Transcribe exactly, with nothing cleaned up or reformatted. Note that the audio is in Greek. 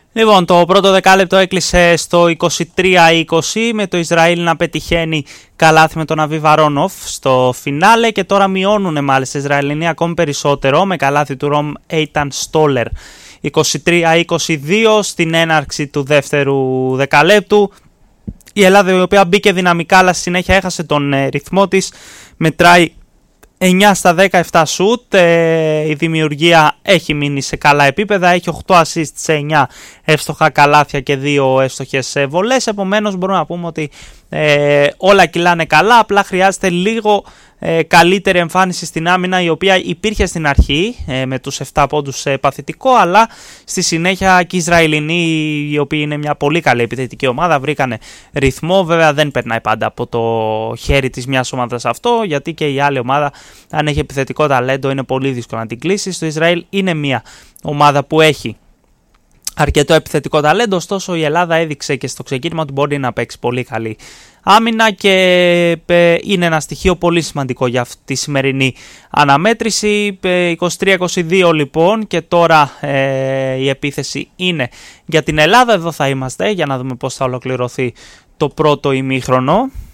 Λοιπόν, το πρώτο δεκάλεπτο έκλεισε στο είκοσι τρία είκοσι με το Ισραήλ να πετυχαίνει καλάθι με τον Αβί Βαρόνοφ στο φινάλε και τώρα μειώνουν μάλιστα οι Ισραηλινοί ακόμη περισσότερο με καλάθι του Ρομ Έιταν Στόλερ είκοσι τρία είκοσι δύο στην έναρξη του δεύτερου δεκαλέπτου. Η Ελλάδα, η οποία μπήκε δυναμικά αλλά στη συνέχεια έχασε τον ε, ρυθμό της, μετράει εννιά στα δεκαεπτά σουτ, ε, η δημιουργία έχει μείνει σε καλά επίπεδα, έχει οκτώ assist σε εννιά εύστοχα καλάθια και δύο εύστοχες ε, βολές, επομένως μπορούμε να πούμε ότι ε, όλα κυλάνε καλά, απλά χρειάζεται λίγο ε, καλύτερη εμφάνιση στην άμυνα, η οποία υπήρχε στην αρχή ε, με τους επτά πόντους ε, παθητικό, αλλά στη συνέχεια και οι Ισραηλινοί, οι οποίοι είναι μια πολύ καλή επιθετική ομάδα, βρήκανε ρυθμό. Βέβαια δεν περνάει πάντα από το χέρι της μιας ομάδας αυτό, γιατί και η άλλη ομάδα, αν έχει επιθετικό ταλέντο, είναι πολύ δύσκολο να την κλείσει. Στο Ισραήλ είναι μια ομάδα που έχει αρκετό επιθετικό ταλέντο, ωστόσο η Ελλάδα έδειξε και στο ξεκίνημα ότι μπορεί να παίξει πολύ καλή άμυνα και είναι ένα στοιχείο πολύ σημαντικό για αυτή τη σημερινή αναμέτρηση. είκοσι τρία είκοσι δύο λοιπόν και τώρα ε, η επίθεση είναι για την Ελλάδα. Εδώ θα είμαστε για να δούμε πώς θα ολοκληρωθεί το πρώτο ημίχρονο.